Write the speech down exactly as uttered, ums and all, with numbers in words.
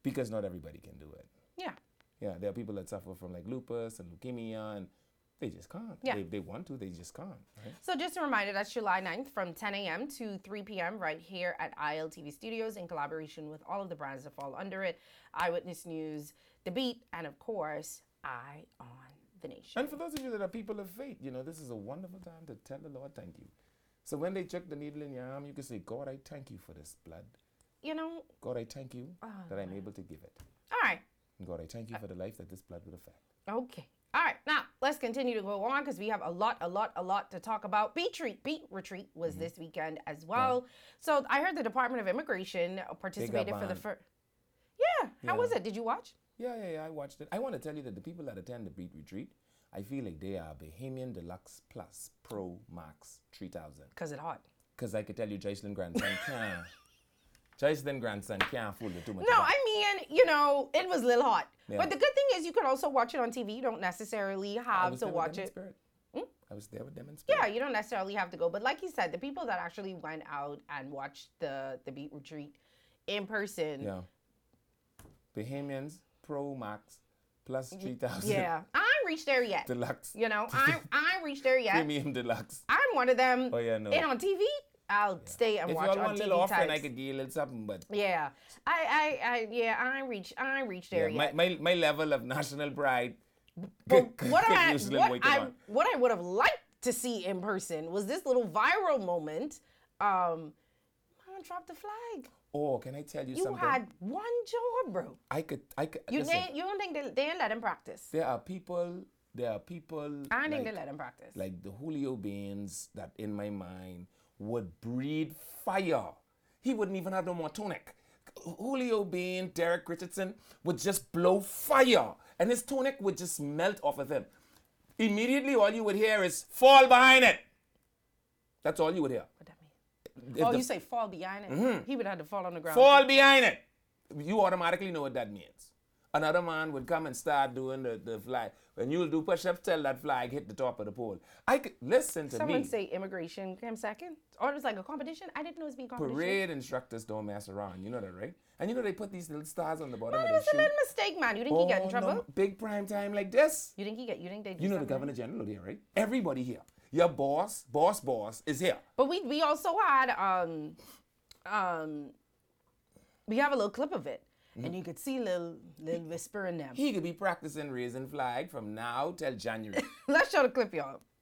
because not everybody can do it. Yeah. Yeah, there are people that suffer from like lupus and leukemia, and they just can't. Yeah. They, they want to, they just can't. Right? So just a reminder, that's July ninth from ten a.m. to three p.m. right here at I L T V Studios in collaboration with all of the brands that fall under it, Eyewitness News, The Beat, and of course, Eye on the Nation. And for those of you that are people of faith, you know, this is a wonderful time to tell the Lord thank you. So when they check the needle in your arm, you can say, God, I thank you for this blood. You know. God, I thank you Oh, that I'm able to give it. All right. And God, I thank you for the life that this blood would affect. Okay. All right. Now, let's continue to go on because we have a lot, a lot, a lot to talk about. Beat Retreat, Beat Retreat was mm-hmm. this weekend as well. Yeah. So I heard the Department of Immigration participated for the first. Yeah. How yeah. was it? Did you watch? Yeah, yeah, yeah. I watched it. I want to tell you that the people that attend the Beat Retreat, I feel like they are Bahamian Deluxe Plus Pro Max three thousand. Because it's hot. Because I could tell you Joycelyn grandson can't. Joycelyn grandson can't fool with too much. No, I mean, you know, it was a little hot. Yeah. But the good thing is you could also watch it on T V. You don't necessarily have to watch it. Hmm? I was there with them in spirit. Yeah, you don't necessarily have to go. But like you said, the people that actually went out and watched the, the Beat Retreat in person. Yeah. Bahamians, Pro Max, plus three thousand. Yeah. I ain't reached there yet. Deluxe. You know, I, I ain't reached there yet. Premium Deluxe. I'm one of them. Oh, yeah, no. And on T V, I'll yeah. stay and if watch on T V. If you want a little offering, I could give you a little something, but... Yeah. I, I, I yeah, I ain't reached, I ain't reached there yeah, yet. My, my, my level of national pride... But what, I, what, I, what I would have liked to see in person was this little viral moment. Um, man dropped the flag. Oh, can I tell you, you something? You had one job, bro. I could, I could. You, listen, they, you don't think they, they didn't let him practice? There are people, there are people. I like, think they let him practice. Like the Julio Baines that in my mind would breathe fire. He wouldn't even have no more tonic. Julio Baines, Derek Richardson would just blow fire, and his tonic would just melt off of him. Immediately, all you would hear is fall behind it. That's all you would hear. What that mean? If oh, the, you say fall behind it? Mm-hmm. He would have to fall on the ground. Fall behind it. You automatically know what that means. Another man would come and start doing the, the flag. When you'll do push-ups, tell that flag hit the top of the pole. I could listen to Someone me. Someone say immigration came second? Or it was like a competition? I didn't know it was being competition. Parade instructors don't mess around. You know that, right? And you know they put these little stars on the bottom man, of their shoe. It's a little mistake, man. You think oh, he get in trouble? No, big prime time like this. You think he get? You think they? Do you know the Governor General here, right? Everybody here. Your boss, boss, boss is here. But we we also had um um we have a little clip of it. Mm-hmm. And you could see little little whisper in them. He could be practicing raising flag from now till January. Let's show the clip, y'all.